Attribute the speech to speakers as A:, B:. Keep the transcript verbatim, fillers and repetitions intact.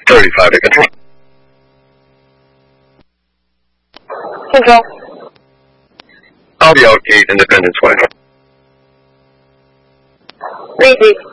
A: thirty-five to control.
B: Control.
A: I'll be out eight Independence Way.
B: Repeat.